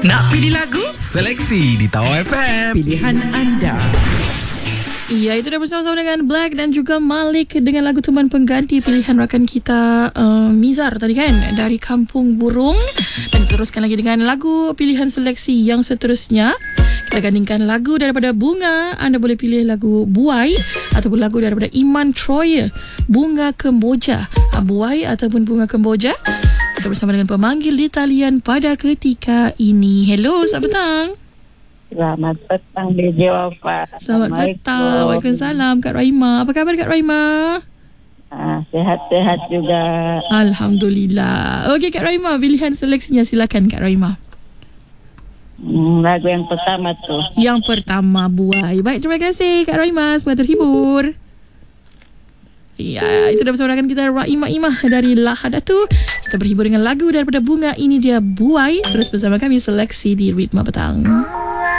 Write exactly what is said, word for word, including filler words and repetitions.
Nak pilih lagu? Seleksi di Tawar F M. Pilihan anda. Ya, itu dah bersama-sama dengan Black dan juga Malik dengan lagu teman pengganti pilihan rakan kita uh, Mizar tadi kan, dari Kampung Burung. Dan teruskan lagi dengan lagu pilihan seleksi yang seterusnya. Kita gandingkan lagu daripada Bunga. Anda boleh pilih lagu Buai ataupun lagu daripada Iman Troye, Bunga Kemboja. Buai ataupun Bunga Kemboja. Kita bersama dengan pemanggil di talian pada ketika ini. Hello, selamat petang. Selamat petang D J Wafa. Selamat petang. Waalaikumsalam Kak Raima. Apa khabar Kak Raima? Ah, sehat-sehat juga. Alhamdulillah. Okey Kak Raima, pilihan seleksinya silakan Kak Raima. Hmm, lagu yang pertama tu. Yang pertama Buai. Baik, terima kasih Kak Raima. Semoga terhibur. Ya, itu dah bersama dengan kita Raima Imah dari Lahadatu. Kita berhibur dengan lagu daripada Bunga. Ini dia Buai. Terus bersama kami seleksi di Ritma Petang.